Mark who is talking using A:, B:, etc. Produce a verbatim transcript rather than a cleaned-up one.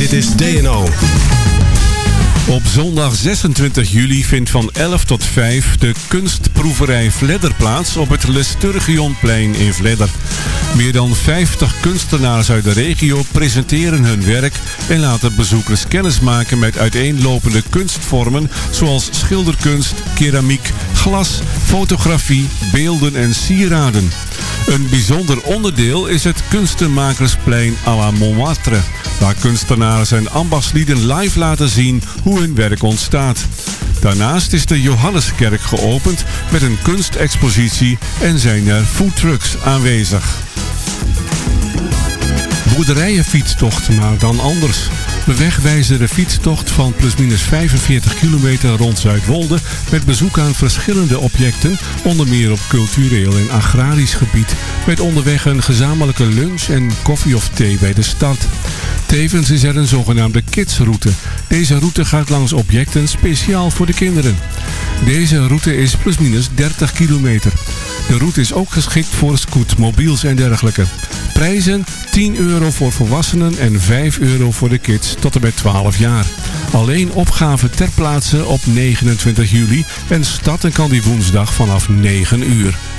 A: Dit is D N O.
B: Op zondag zesentwintig juli vindt van elf tot vijf de kunstproeverij Vledder plaats op het Lesturgionplein in Vledder. Meer dan vijftig kunstenaars uit de regio presenteren hun werk en laten bezoekers kennismaken met uiteenlopende kunstvormen zoals schilderkunst, keramiek, glas, fotografie, beelden en sieraden. Een bijzonder onderdeel is het Kunstenmakersplein à la Montmartre, waar kunstenaars en ambachtslieden live laten zien hoe hun werk ontstaat. Daarnaast is de Johanneskerk geopend met een kunstexpositie en zijn er foodtrucks aanwezig. Boerderijenfietstocht, maar dan anders. De wegwijzende fietstocht van plusminus vijfenveertig kilometer rond Zuidwolde met bezoek aan verschillende objecten, onder meer op cultureel en agrarisch gebied, met onderweg een gezamenlijke lunch en koffie of thee bij de start. Tevens is er een zogenaamde kidsroute. Deze route gaat langs objecten speciaal voor de kinderen. Deze route is plusminus dertig kilometer. De route is ook geschikt voor scootmobiels en dergelijke. Prijzen tien euro voor volwassenen en vijf euro voor de kids tot en met twaalf jaar. Alleen opgave ter plaatse op negenentwintig juli en starten kan die woensdag vanaf negen uur.